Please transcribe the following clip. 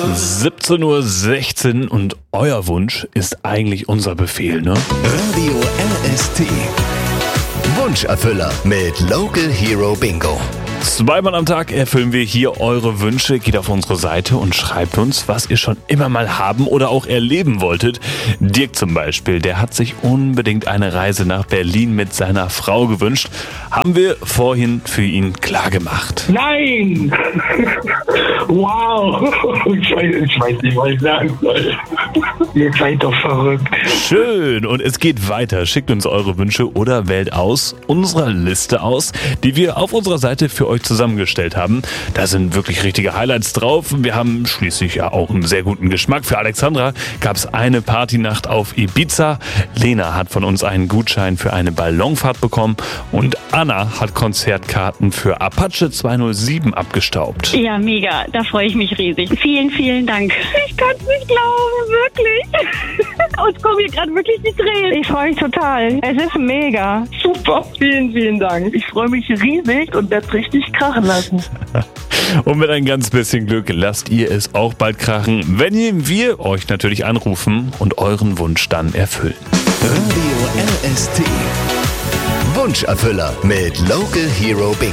17:16 Uhr und euer Wunsch ist eigentlich unser Befehl, ne? Radio RST. Wunscherfüller mit Local Hero Bingo. Zweimal am Tag erfüllen wir hier eure Wünsche. Geht auf unsere Seite und schreibt uns, was ihr schon immer mal haben oder auch erleben wolltet. Dirk zum Beispiel, der hat sich unbedingt eine Reise nach Berlin mit seiner Frau gewünscht. Haben wir vorhin für ihn klargemacht. Nein! Wow! Ich weiß nicht, was ich sagen soll. Ihr seid doch verrückt. Schön, und es geht weiter. Schickt uns eure Wünsche oder wählt aus unserer Liste aus, die wir auf unserer Seite für euch zusammengestellt haben. Da sind wirklich richtige Highlights drauf. Wir haben schließlich ja auch einen sehr guten Geschmack. Für Alexandra gab es eine Partynacht auf Ibiza. Lena hat von uns einen Gutschein für eine Ballonfahrt bekommen und Anna hat Konzertkarten für Apache 207 abgestaubt. Ja, mega. Da freue ich mich riesig. Vielen, vielen Dank. Ich kann es nicht glauben, wirklich. Uns kommen hier gerade wirklich die Tränen. Ich freue mich total. Es ist mega. Super, vielen, vielen Dank. Ich freue mich riesig und werde richtig krachen lassen. Und mit ein ganz bisschen Glück lasst ihr es auch bald krachen, wenn wir euch natürlich anrufen und euren Wunsch dann erfüllen. Radio RST. Wunscherfüller mit Local Hero Bingo.